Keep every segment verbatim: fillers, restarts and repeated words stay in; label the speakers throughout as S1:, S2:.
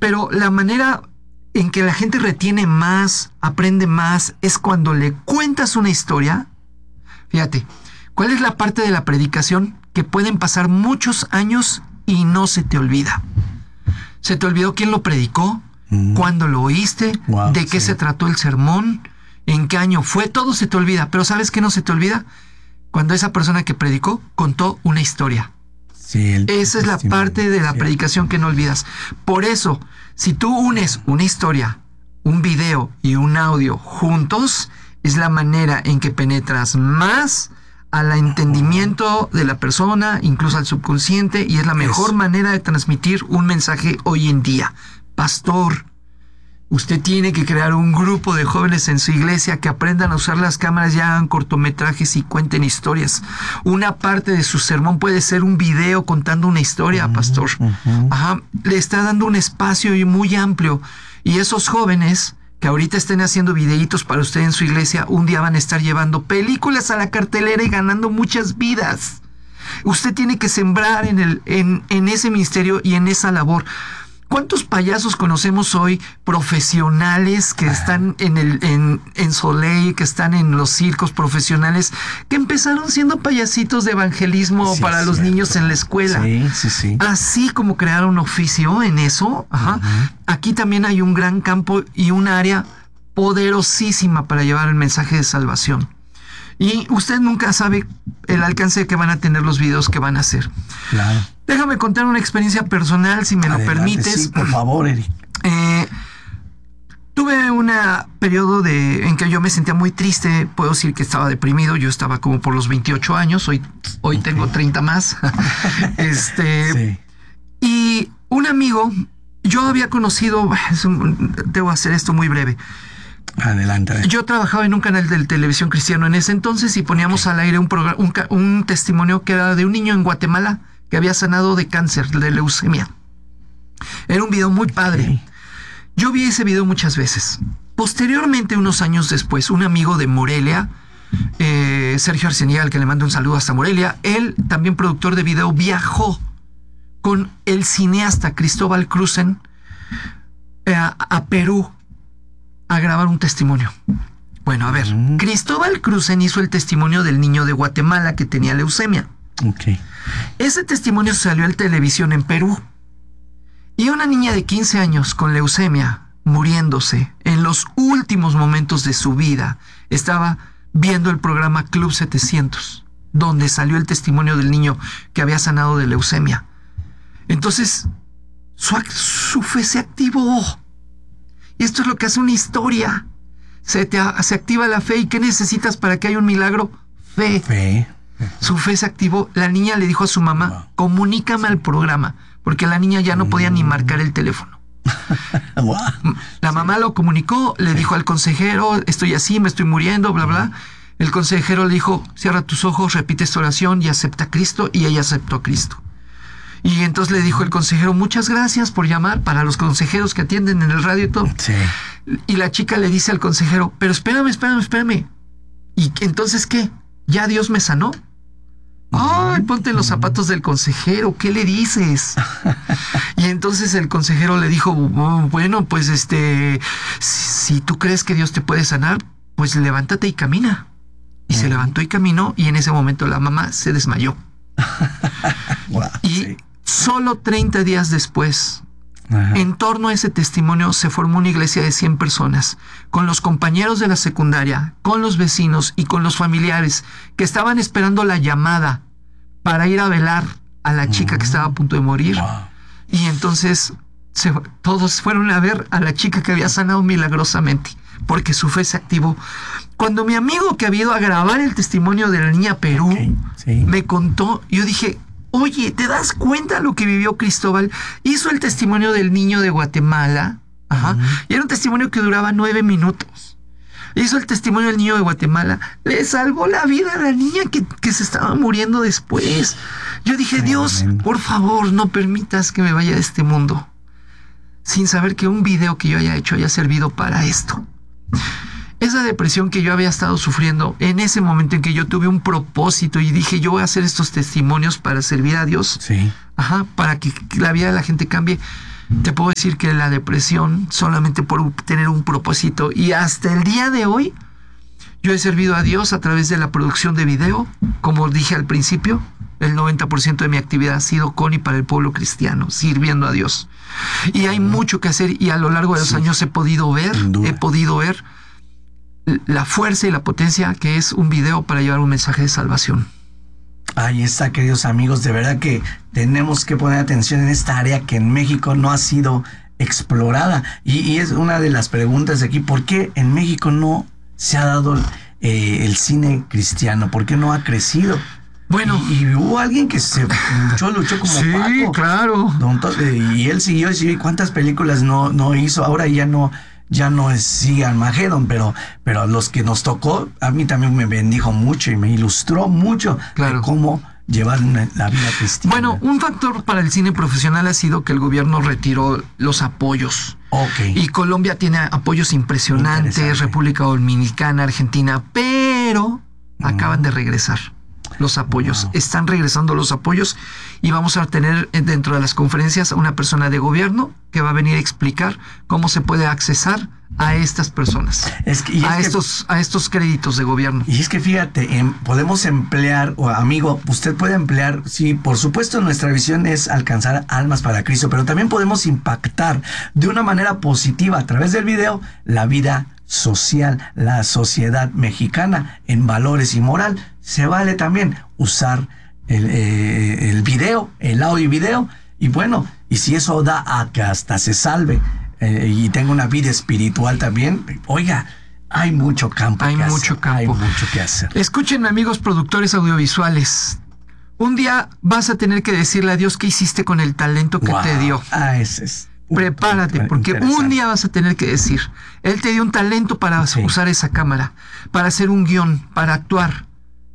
S1: Pero la manera en que la gente retiene más, aprende más, es cuando le cuentas una historia. Fíjate, ¿cuál es la parte de la predicación que pueden pasar muchos años y no se te olvida? ¿Se te olvidó quién lo predicó? Mm. ¿Cuándo lo oíste? Wow, ¿de qué sí. se trató el sermón? ¿En qué año fue? Todo se te olvida. Pero ¿sabes qué no se te olvida? Cuando esa persona que predicó contó una historia. Sí, el Esa es la parte de la sí. predicación que no olvidas. Por eso, si tú unes una historia, un video y un audio juntos, es la manera en que penetras más al entendimiento de la persona, incluso al subconsciente, y es la mejor Eso. manera de transmitir un mensaje hoy en día. Pastor, usted tiene que crear un grupo de jóvenes en su iglesia que aprendan a usar las cámaras y hagan cortometrajes y cuenten historias. Una parte de su sermón puede ser un video contando una historia, uh-huh, pastor. Uh-huh. Ajá, le está dando un espacio muy amplio. Y esos jóvenes que ahorita estén haciendo videitos para usted en su iglesia, un día van a estar llevando películas a la cartelera y ganando muchas vidas. Usted tiene que sembrar en, el, en, en ese ministerio y en esa labor. ¿Cuántos payasos conocemos hoy profesionales que están en el en, en Soleil, que están en los circos profesionales, que empezaron siendo payasitos de evangelismo sí, para los cierto. niños en la escuela? Sí, sí, sí. Así como crear un oficio en eso, ajá, uh-huh. aquí también hay un gran campo y un área poderosísima para llevar el mensaje de salvación. Y usted nunca sabe el alcance que van a tener los videos que van a hacer. Claro. Déjame contar una experiencia personal, si me Adelante, lo permites.
S2: Sí, por favor, Eric.
S1: Eh, tuve un periodo de, en que yo me sentía muy triste. Puedo decir que estaba deprimido. Yo estaba como por los veintiocho años. Hoy, hoy okay. tengo treinta más. este, sí. Y un amigo, yo había conocido, debo hacer esto muy breve.
S2: Adelante.
S1: Yo trabajaba en un canal de televisión cristiano en ese entonces y poníamos okay. al aire un, programa, un, un testimonio que era de un niño en Guatemala que había sanado de cáncer, de leucemia. Era un video muy padre. Okay. Yo vi ese video muchas veces. Posteriormente, unos años después, un amigo de Morelia, eh, Sergio Arceniega, al que le mando un saludo hasta Morelia, él, también productor de video, viajó con el cineasta Cristóbal Cruzen eh, a Perú a grabar un testimonio. Bueno, a ver, mm. Cristóbal Cruzen hizo el testimonio del niño de Guatemala que tenía leucemia. Okay. Ese testimonio salió en televisión en Perú. Y una niña de quince años con leucemia, muriéndose en los últimos momentos de su vida, estaba viendo el programa Club setecientos, donde salió el testimonio del niño que había sanado de leucemia. Entonces, su, su fe se activó. Y esto es lo que hace una historia. Se, te, se activa la fe. ¿Y qué necesitas para que haya un milagro? Fe. Fe. Su fe se activó. La niña le dijo a su mamá, wow. comunícame al programa, porque la niña ya no podía ni marcar el teléfono. Wow. La mamá sí. lo comunicó, le sí. dijo al consejero, estoy así, me estoy muriendo, bla, bla. El consejero le dijo, cierra tus ojos, repite esta oración y acepta a Cristo. Y ella aceptó a Cristo. Y entonces le dijo el consejero, muchas gracias por llamar, para los consejeros que atienden en el radio y todo. Sí. Y la chica le dice al consejero, pero espérame, espérame, espérame. ¿Y entonces qué? ¿Ya Dios me sanó? Ay, ponte en los zapatos del consejero, ¿qué le dices? Y entonces el consejero le dijo, bueno, pues este, si, si tú crees que Dios te puede sanar, pues levántate y camina. Y mm. se levantó y caminó, y en ese momento la mamá se desmayó. Wow, y sí. solo treinta días después, ajá. en torno a ese testimonio se formó una iglesia de cien personas, con los compañeros de la secundaria, con los vecinos y con los familiares que estaban esperando la llamada para ir a velar a la chica uh-huh. que estaba a punto de morir. Wow. Y entonces se, todos fueron a ver a la chica que había sanado milagrosamente, porque su fe se activó. Cuando mi amigo que había ido a grabar el testimonio de la niña Perú okay, sí. me contó, yo dije, oye, ¿te das cuenta lo que vivió Cristóbal? Hizo el testimonio del niño de Guatemala, ajá, uh-huh. y era un testimonio que duraba nueve minutos. Hizo el testimonio del niño de Guatemala, le salvó la vida a la niña que, que se estaba muriendo después. Yo dije, sí, Dios, man. por favor, no permitas que me vaya de este mundo sin saber que un video que yo haya hecho haya servido para esto. Esa depresión que yo había estado sufriendo en ese momento en que yo tuve un propósito y dije, yo voy a hacer estos testimonios para servir a Dios, sí. ajá, para que la vida de la gente cambie, te puedo decir que la depresión, solamente por tener un propósito, y hasta el día de hoy, yo he servido a Dios a través de la producción de video. Como dije al principio, el noventa por ciento de mi actividad ha sido con y para el pueblo cristiano, sirviendo a Dios. Y hay mucho que hacer, y a lo largo de los sí. años he podido ver, he podido ver la fuerza y la potencia que es un video para llevar un mensaje de salvación.
S2: Ahí está, queridos amigos, de verdad que tenemos que poner atención en esta área que en México no ha sido explorada. Y, y es una de las preguntas de aquí, ¿por qué en México no se ha dado eh, el cine cristiano? ¿Por qué no ha crecido?
S1: Bueno.
S2: Y, y hubo alguien que se luchó, luchó como
S1: sí,
S2: Paco.
S1: Sí, claro.
S2: Don, y él siguió y siguió. ¿Cuántas películas no, no hizo? Ahora ya no... ya no es sigue Armagedón, pero, pero a los que nos tocó, a mí también me bendijo mucho y me ilustró mucho claro. de cómo llevar una, la vida cristiana.
S1: Bueno, un factor para el cine profesional ha sido que el gobierno retiró los apoyos.
S2: Okay.
S1: Y Colombia tiene apoyos impresionantes, República Dominicana, Argentina, pero mm. acaban de regresar los apoyos. Wow. Están regresando los apoyos y vamos a tener dentro de las conferencias a una persona de gobierno que va a venir a explicar cómo se puede accesar a estas personas,
S2: es que, y es
S1: a, estos, que, a estos créditos de gobierno.
S2: Y es que fíjate, em, podemos emplear, o amigo, usted puede emplear, sí, por supuesto nuestra visión es alcanzar almas para Cristo, pero también podemos impactar de una manera positiva a través del video la vida social, la sociedad mexicana en valores y moral. Se vale también usar el, eh, el video, el audio y video, y bueno, y si eso da a que hasta se salve eh, y tenga una vida espiritual también, oiga, hay mucho campo
S1: hay
S2: que
S1: mucho
S2: hacer,
S1: campo.
S2: Hay mucho que hacer.
S1: Escuchen, amigos productores audiovisuales, un día vas a tener que decirle a Dios qué hiciste con el talento que
S2: wow.
S1: te dio.
S2: Ah, ese es.
S1: Prepárate, porque un día vas a tener que decir, Él te dio un talento para sí. usar esa cámara, para hacer un guión, para actuar.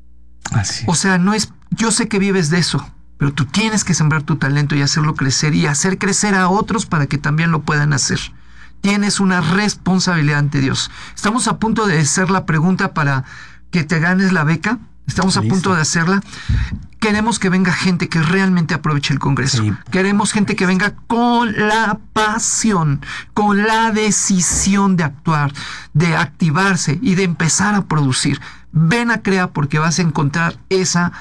S2: Así.
S1: O sea, no es, yo sé que vives de eso, pero tú tienes que sembrar tu talento y hacerlo crecer y hacer crecer a otros para que también lo puedan hacer. Tienes una responsabilidad ante Dios. Estamos a punto de hacer la pregunta para que te ganes la beca. Estamos a Listo. punto de hacerla. Queremos que venga gente que realmente aproveche el Congreso. Sí. Queremos gente que venga con la pasión, con la decisión de actuar, de activarse y de empezar a producir. Ven a CREA porque vas a encontrar esa,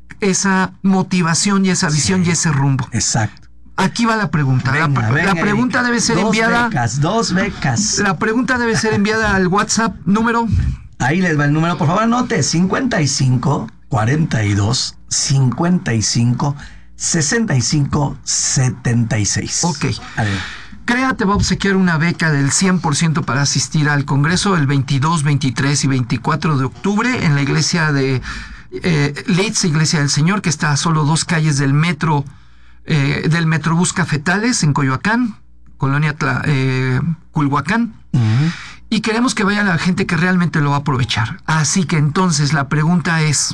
S1: esa motivación y esa visión sí. y ese rumbo.
S2: Exacto.
S1: Aquí va la pregunta.
S2: Venga,
S1: la,
S2: venga,
S1: la pregunta
S2: Erika.
S1: debe ser
S2: dos
S1: enviada.
S2: Becas, dos becas.
S1: La pregunta debe ser enviada al WhatsApp número.
S2: Ahí les va el número, por favor, anote cincuenta y cinco, cuarenta y dos, cincuenta y cinco, sesenta y cinco, setenta y seis.
S1: Ok. CREA te va a obsequiar una beca del cien por ciento para asistir al Congreso el veintidós, veintitrés y veinticuatro de octubre en la iglesia de eh, Leeds, Iglesia del Señor, que está a solo dos calles del metro, eh, del Metrobús Cafetales en Coyoacán, Colonia Tla, eh, Culhuacán. Uh-huh. Y queremos que vaya la gente que realmente lo va a aprovechar. Así que entonces la pregunta es,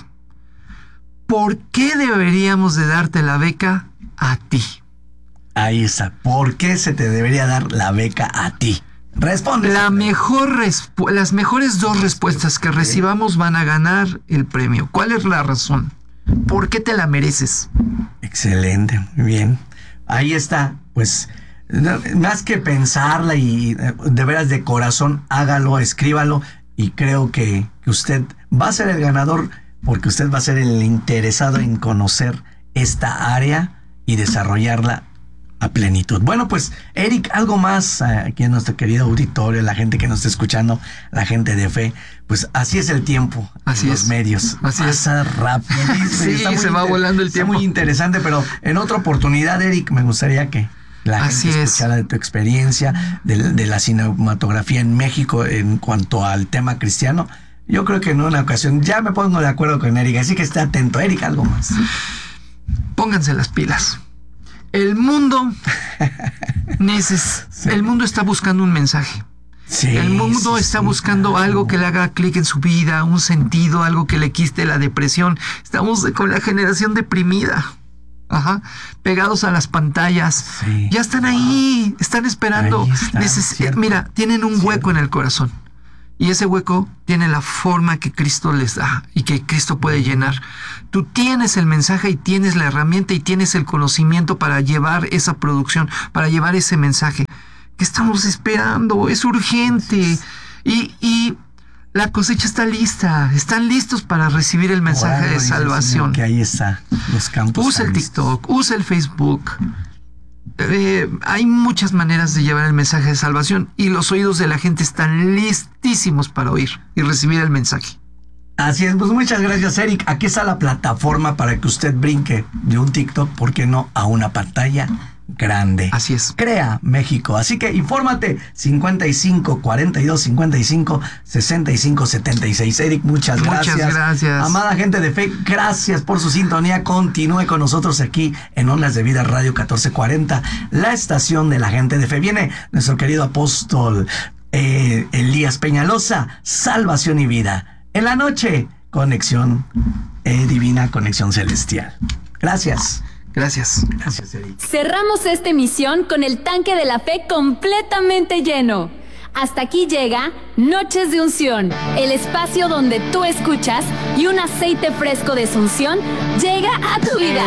S1: ¿por qué deberíamos de darte la beca a ti?
S2: Ahí está. ¿Por qué se te debería dar la beca a ti? Responde.
S1: La mejor respu- las mejores dos respuestas que recibamos van a ganar el premio. ¿Cuál es la razón? ¿Por qué te la mereces?
S2: Excelente, muy bien. Ahí está, pues... más que pensarla y de veras de corazón, hágalo, escríbalo y creo que, que usted va a ser el ganador porque usted va a ser el interesado en conocer esta área y desarrollarla a plenitud. Bueno, pues Eric, algo más aquí en nuestro querido auditorio, la gente que nos está escuchando, la gente de fe, pues así es el tiempo,
S1: así
S2: los
S1: es.
S2: medios,
S1: así
S2: pasa
S1: es.
S2: rapidísimo.
S1: Sí, se va volando el tiempo.
S2: Muy interesante, pero en otra oportunidad, Eric, me gustaría que la
S1: Así
S2: gente
S1: es.
S2: escuchara de tu experiencia, de, de la cinematografía en México en cuanto al tema cristiano. Yo creo que en una ocasión ya me pongo de acuerdo con Erika, así que esté atento. Erika, algo más.
S1: Pónganse las pilas. El mundo, neces- sí. el mundo está buscando un mensaje.
S2: Sí,
S1: el mundo
S2: sí,
S1: está
S2: sí,
S1: buscando
S2: claro.
S1: algo que le haga clic en su vida, un sentido, algo que le quite la depresión. Estamos con la generación deprimida. Ajá, pegados a las pantallas.
S2: Sí.
S1: Ya están ahí, están esperando.
S2: Ahí está,
S1: Neces- eh, mira, tienen un hueco
S2: cierto.
S1: en el corazón. Y ese hueco tiene la forma que Cristo les da y que Cristo puede llenar. Tú tienes el mensaje y tienes la herramienta y tienes el conocimiento para llevar esa producción, para llevar ese mensaje. ¿Qué estamos esperando? Es urgente. Y, y la cosecha está lista. Están listos para recibir el mensaje
S2: Bueno,
S1: de salvación.
S2: Que ahí está, los campos.
S1: Usa el TikTok, usa el Facebook. Eh, hay muchas maneras de llevar el mensaje de salvación y los oídos de la gente están listísimos para oír y recibir el mensaje.
S2: Así es, pues muchas gracias, Eric. Aquí está la plataforma para que usted brinque de un TikTok, ¿por qué no?, a una pantalla grande.
S1: Así es.
S2: Crea México. Así que infórmate cincuenta y cinco cuarenta y dos cincuenta y cinco sesenta y cinco setenta y seis. Eric, muchas gracias.
S1: Muchas gracias.
S2: Amada gente de fe, gracias por su sintonía. Continúe con nosotros aquí en Ondas de Vida Radio catorce cuarenta, la estación de la gente de fe. Viene nuestro querido apóstol eh, Elías Peñalosa, Salvación y Vida. En la noche, conexión eh, divina, conexión celestial. Gracias.
S1: Gracias.
S2: Gracias, Eric.
S3: Cerramos esta emisión con el tanque de la fe completamente lleno. Hasta aquí llega Noches de Unción, el espacio donde tú escuchas y un aceite fresco de unción llega a tu vida.